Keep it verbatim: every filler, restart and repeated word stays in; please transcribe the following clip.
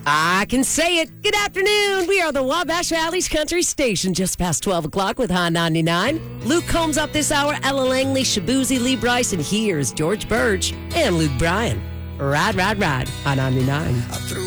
I can say it. Good afternoon. We are the Wabash Valley's country station, just past twelve o'clock with Hot ninety-nine. Luke Combs up this hour, Ella Langley, Shabuzi, Lee Bryson. Here's George Birch and Luke Bryan. Ride, ride, ride. Hot ninety-nine.